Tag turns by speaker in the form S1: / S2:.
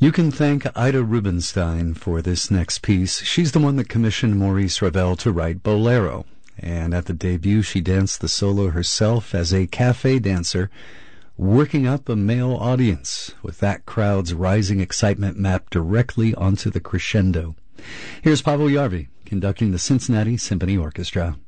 S1: You can thank Ida Rubinstein for this next piece. She's the one that commissioned Maurice Ravel to write Bolero. And at the debut, she danced the solo herself as a cafe dancer, working up a male audience, with that crowd's rising excitement mapped directly onto the crescendo. Here's Pavel Jarvi conducting the Cincinnati Symphony Orchestra.